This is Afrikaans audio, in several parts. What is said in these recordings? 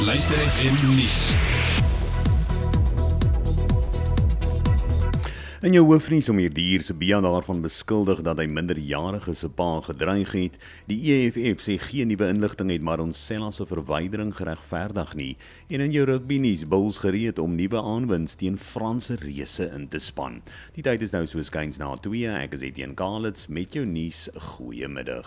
Luister FM nuus. In jou hoofnuus om hierdie Sabia daarvan beskuldig dat hy minderjarige se pa gedreig het. Die EFF sê geen nuwe inligting het Madonsela se verwydering geregverdig nie. En in jou rugby nuus, Bulls gereed om nuwe aanwinst teen Franse reuse in te span. Die tyd is nou so skuins na 2. Ek is Etienne Kalitz met jou nuus. Goeiemiddag.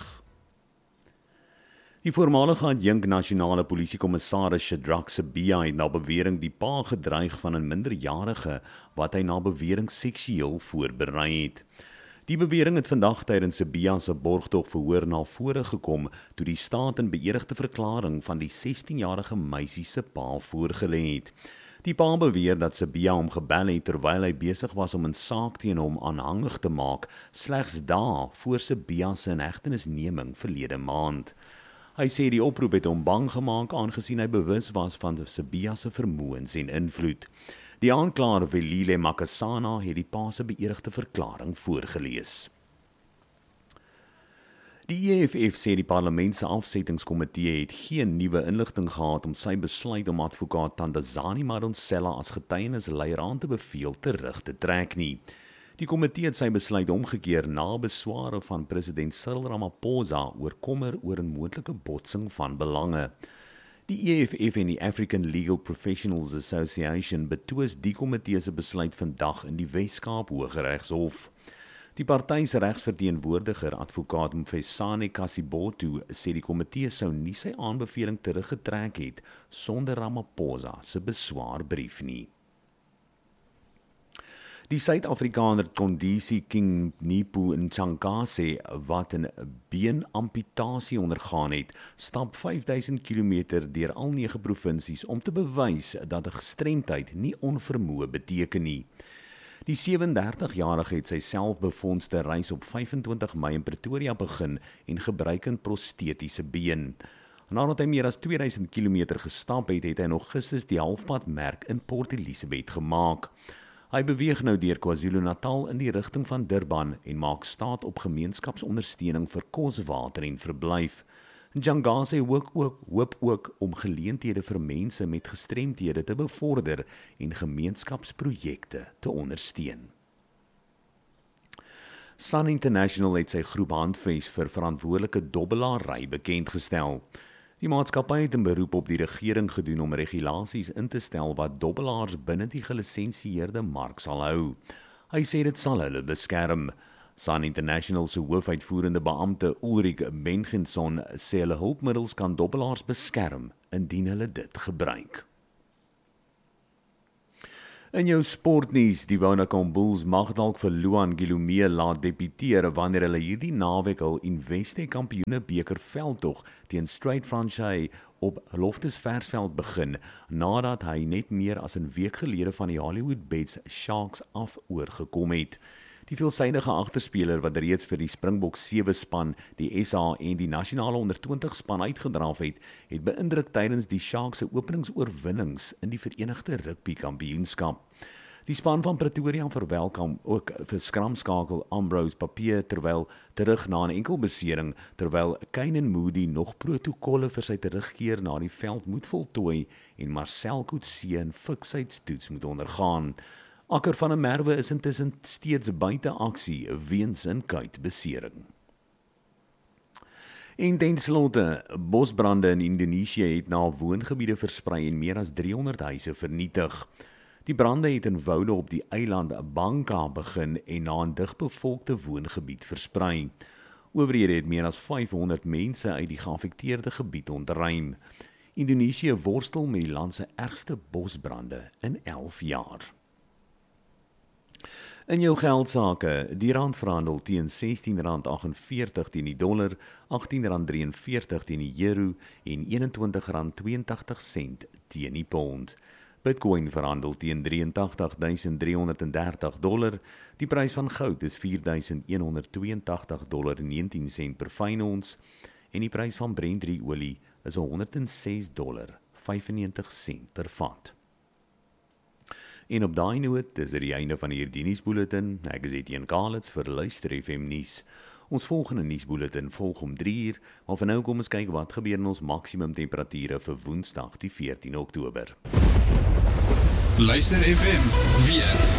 Die voormalige adjunk nasionale polisiekommissaris Shadrack Sibiya het na bewering die pa gedreig van 'n minderjarige wat hy na bewering seksueel voorberei het. Die bewering het vandag tydens Sibiya se borgtog verhoor na vore gekom toe die staat 'n beëdigde verklaring van die 16-jarige meisie se pa voorgelê het. Die pa beweer dat Sibiya hom gebel het terwyl hy besig was om 'n saak teen hom aanhangig te maak, slegs dae voor Sibiya se inhegtenisneming verlede maand. Hy sê die oproep het hom bang gemaak aangesien hy bewus was van Sibiya se vermoëns en invloed. Die aanklaer Velile Makasana het die pa se beëdigde verklaring voorgelees. Die EFF sê die parlement se afsettingskomitee het geen nuwe inligting gehad om sy besluit om advokaat Thandazani Madonsela as getuienisleier aan te beveel terug te trek nie. Die komitee het sy besluit omgekeer na besware van president Cyril Ramaphosa oor kommer oor 'n moontlike botsing van belange. Die EFF en die African Legal Professionals Association betwis die komitee se besluit vandag in die Wes-Kaap Hooggeregshof. Die party se regsverteenwoordiger, advokaat Mfesane Kasibotu, sê die komitee sou nie sy aanbeveling teruggetrek het sonder Ramaphosa se beswaarbrief nie. Die Suid-Afrikaner Kondisi King Nipu Ntshangase, wat 'n beenamputasie ondergaan het, stap 5000 km deur al 9 provinsies om te bewys dat 'n gestremdheid nie onvermoë beteken nie. Die 37-jarige het sy selfbevondste reis op 25 Mei in Pretoria begin en gebruik 'n prostetiese been. Nadat hy meer as 2000 km gestap het, het hy nog gister die halfpadmerk in Port Elizabeth gemaak. Hy beweeg nou deur KwaZulu-Natal in die rigting van Durban en maak staat op gemeenskapsondersteuning vir kos, water en verblyf. Ntshangase hoop ook om geleenthede vir mense met gestremthede te bevorder en gemeenskapsprojekte te ondersteun. Sun International het sy groep handves vir verantwoordelike dobbelaarry bekendgestel. Die maatskappy het 'n beroep op die regering gedoen om regulasies in te stel wat dobbelaars binne die gelisensieerde mark sal hou. Hy sê dit sal hulle beskerm. Sun International se hoofuitvoerende beampte Ulrich Bengenson sê hulle hulpmiddels kan dobbelaars beskerm indien hulle dit gebruik. In jou sportnuus, die Vodacom Bulls mag dalk vir Luan Gilumee laat debuteer wanneer hulle hierdie naweek hul Investec Kampioene beker veldtog teen Straight Franchise op Loftus Versfeld begin, nadat hy net meer as 'n week gelede van die Hollywood Bets Sharks af oorgekom het. Die veelsidige agterspeler wat reeds vir die Springbok 7 span, die SA en die nasionale onder 20 span uitgedraf het, het beïndruk tydens die Sharks se openingsoorwinnings in die Verenigde Rugby Kampioenskap. Die span van Pretoria verwelkom ook vir skramskakel Ambrose Papier terug na 'n enkel besering, terwyl Kane Moody nog protokolle vir sy terugkeer na die veld moet voltooi en Marcel Coetzee 'n fiksheidstoets moet ondergaan. Akker van 'n Merwe is intussen steeds buite aksie weens 'n kuitbesering. En ten slotte, bosbrande in Indonesië het na woongebiede versprei en meer as 300 huise vernietig. Die brande het in woude op die eiland Bangka begin en na 'n digbevolkte woongebied versprei. Owerhede het meer as 500 mense uit die geaffekteerde gebied ontruim. Indonesië worstel met die land se ergste bosbrande in 11 jaar. In jou geldsaake, die rand verhandel teen R16.48 teen die dollar, R18.43 teen die euro en R21.82 teen die pond. Bitcoin verhandel teen $83,330. Die prys van goud is $4,182.19 per fyn ons en die prys van Brent olie is $106.95 per vat. En op daai noot is dit die einde van hierdie nuusbulletin. Ek is Etienne Kalitz vir Luister FM nuus. Ons volgende nuusbulletin volg om 3:00, maar vir nou kom ons kyk wat gebeur in ons maksimum temperature vir Woensdag die 14 Oktober. Luister FM weer.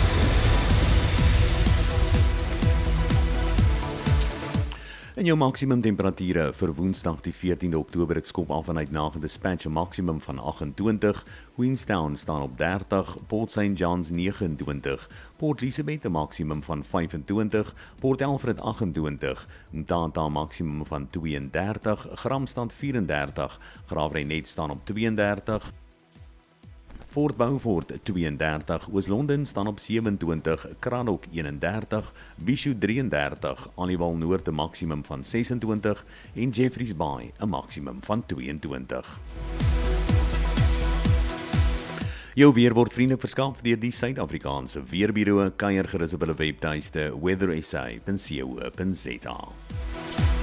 En jou maksimum temperature vir Woensdag die 14de Oktober, ek skop af vanuit Nagel Dispatch, 'n maksimum van 28, Queenstown staan op 30, Port St. John's 29, Port Elizabeth 'n maksimum van 25, Port Alfred 28, Mtata maksimum van 32, Gramstad 34, Graafrenet staan op 32, Fort Beaufort 32, Oos-London staan op 27, Crandock 31, Bishop 33, Aliwal Noord 'n maksimum van 26 en Jeffreys Bay 'n maksimum van 22. Jou weer word vriendelik verskaf deur die Suid-Afrikaanse Weerbureau, kuier gerus op hulle webtuiste weathersa.co.za.